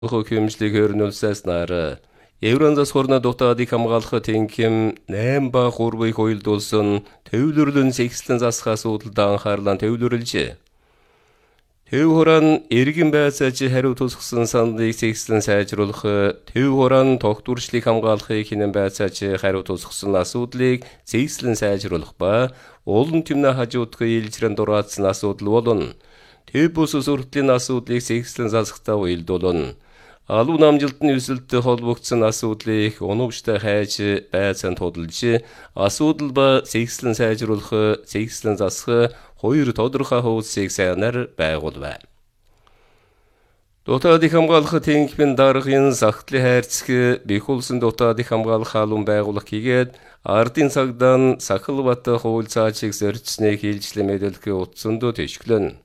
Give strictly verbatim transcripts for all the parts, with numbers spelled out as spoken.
Хэмжлэг хөрнүүлсээс нара Евронзас хорна дотаадыг хамгаалахад тэнхим найм ба хурбыг хуйлдуулсан төвлөрлөн сэгслэн засах асуудалд анхаарлаа төвлөрлөжээ. Төв хорон эргэн байцааж хариу тусгасан сандыг сэгслэн сайжруулах, төв хорон тогтворчлыг хамгаалахыг хинэн байцааж хариу тусгасан асуудлыг сэгслэн сайжруулах ба олон түмнэ хажуудах ээлжрэн дураацсан асуудал болон төв бус суртлын асуудлыг сэгслэн засахтаа уйлдуулна. Алуу намжилтны өсөлтөд холбогдсон асуудлыг уновчтой хайж байцаанд худалдаж, асуудал ба сэгслэн сайжруулах, сэгслэн засах хоёр тодорхой хуудсыг сайнаар байгуулв. Дотаадыг хамгаалах тэнхимийн даргын сахтлын хайрцаг бихулсан дотаадыг хамгаалах халуун байгуулах хийгээд ардын цагдаа Сахалбат хууль цаашиг зорьцсныг хилжлэн мэдүүлэх утсандуу төшгөлөн.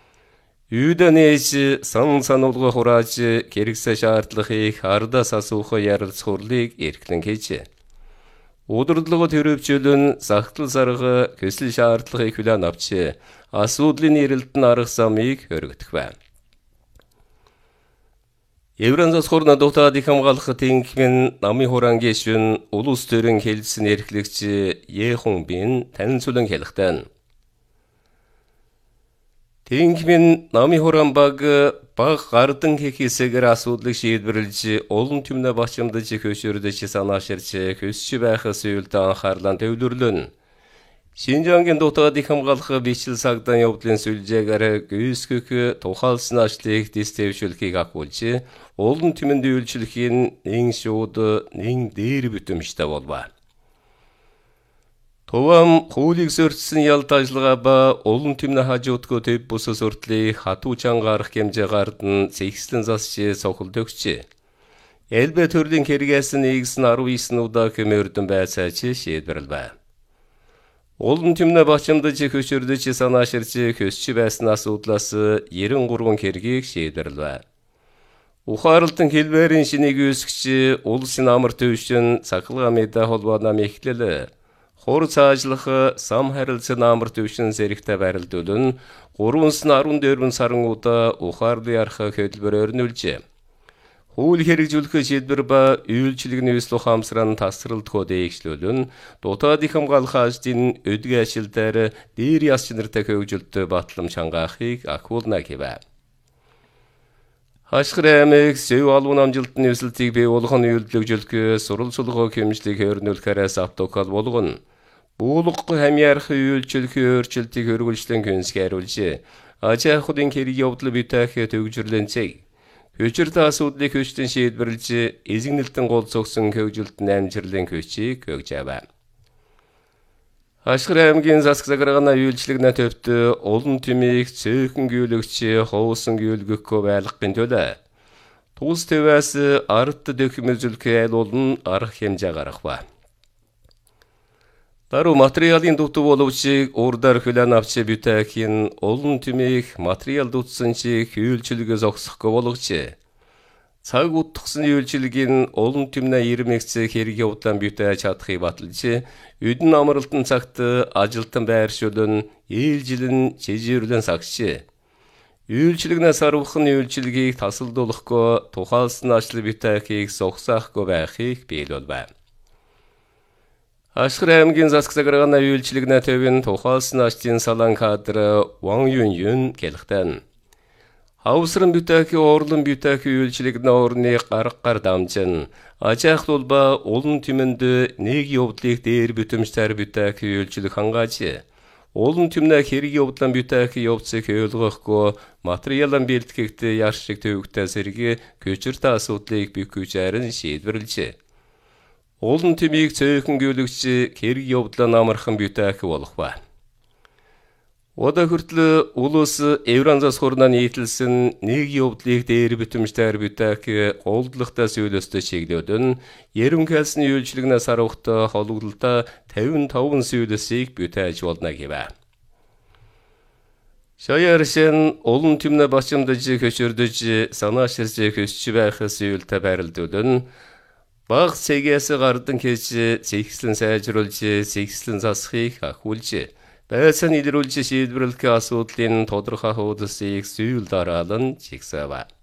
Юданэж сан сануулга хурааж хэрэгсэ шаардлагыг ардаас асуух ярилц хурлыг эрхлэн хийжээ. Удирдлага төрөвчөлөн сахтал сарга көсөл шаардлагыг хүлээн авч асуудлын нэрэлтэн арга замыг өргөдөх байна. Евронзас хорна дотаадыг хамгаалах тэнхимийн намын хураан гишүүн улс төрийн хэлсэн эрхлэгч Ехон Бин танилцуулан хэлэхдээ тэнхимийн намын хураан баг баг гардан хийх хэсгээр асуудлыг шийдвэрлэж олон түмнэ бачимдаж хөшөөрдөж санааширч хөсч байх зүйлд анхаарлаа төвлөрлөн. Шинжангийн дотаадыг хамгаалах бичил сагдан явдлын сүлжээгээр гүйсгэх тухайлсан ажлыг дэвшүүлэхийг агуулж олон түмэнд үйлчлэхийн нэн шууд нэн дээр бүтэмжтэй болов. Тувам хуулийг зорьцсон ялт ажиллагаа ба олон түмнэ хажуудгүй төв бус суртлыг хатуу чанга арга хэмжээ гардан сэгслэн засч цохолд өгчээ. Элбэ төрлийн хэрэгээс нэгсэн арван девять удаа хэмээрдэн байцаач шийдвэрлэв. Олон түмнэ бачимдаж хөшөөрдөж санааширч хөсч байсан асуудлаас девяносто три хэргийг шийдвэрлэв. Ухаарлтан хэлбэрийн шинийг үүсгэж улсын амар төвшин цахилгаан мэдээ холбооно мэхлэл хур цаашлах сам харилцан амар төвшин зэрэгтэй байрлуулан гурван дөрвөн сарын удаа ухаарлын ярах хөтөлбөр өрнүүлжээ. Хууль хэрэгжүүлэх шийдвэр ба үйлчлэгний өсөлт ухаамсран тасралтгүй дээгшлүүлэн дотаадыг хамгаалах ажлын өдгөө ажил дээр дээр яс чанартай хөгжилт батламж хангаахыг ахуулна гэв. Хашгир аймаг Сөв алуу намжилтны өсөлтийг бий болгон үйлдвэрлэж сурал сулгоо хэмжлэг хөрнүүлэхээс автокал болгоно. Буулга хамьяарах үйлчлэх өөрчлөлтийг хөрвүүлжлэн хүнсгээ хариулжээ. Ажаахуудын хэрэг явдал битэх төгжрлэн цэг. Хүчирт асуудлыг хүчтэн шийдвэрлэж эзэгнэлтэн гол цогсон хөгжилтэн амжилтын хүчийг өгч аваа. Хашгир аймгийн засаг заграгна үйлчлэгнэ төвт олон түмийг цөөхөн гүйлэгч хоосон гүйлгэхгүй байлгахын төлөө тус төвөөс ард дөхмөжлөх айл болон арга хэмжээ гаргах ба. Дару материалын дутуу боловч урдаар хүлээн авч бүтэхийн олон түмийг материал дутсан чи үйлчлэгээ зогсохгүй болгожээ. Цаг утгсан үйлчлэгийн олон түмнэ ирмэгц хэрэг явдлан бүтээж чадахыг баталж, өдөн амралтын цагт ажилтан байршуулан ээлжилэн чижээрлэн сагч. Үйлчлэгнээс арвах нь үйлчлэгийг тасалдуулахгүй тухайлсан ажил бүтэхийг зогсохгүй байхыг биелүүлв. Хашгир аймгийн засаг заграгна үйлчлэгнэ төвийн тухайлсан ажлын салан кадр Ван Юн Юн гэлэхдээ Хавсран бүтээх орлон бүтээх үйлчлэгнэ орны гаргар дамжин ажаахлул ба олон түмэнд нэг явдлыг дээр бүтэмжтэр бүтээх үйлчлэг хангааж олон түмнэ хэрэг явдлан бүтээх явцыг ойлгохгүй материалан бэлтгэгт яршиг төвөгтэй сэрги хүчирт асуудлыг бихүүж арин шийдвэрлэжээ. Олон түмийг цөөхөн гүйлэгч хэрэг явдлан амархан бүтээх болох ба. Ода хүртэл улус Евронзас хорна нийтлсэн нэг явдлыг дээр бүтэмжтэр бүтээх голдлогтой зүйлөөстэй чиглүүлэн ерөнхийлсэн үйлчлэгнээс арвахтай холбогдлолтой тавин таван зүйлсийг бүтээж болно гэв. Шаяаршин олон түмнэ бачимдаж хөшөөрдөж санааширч хөсч байх зүйлтэй байрлуулан баг цэгээс гардан хийж зэгслэн сайжруулж зэгслэн засахыг ахуулж Байсан илрүүлж шийдвэрлэх асуудлын тодорхой хуудсыг зүйл дараалан чигсэв.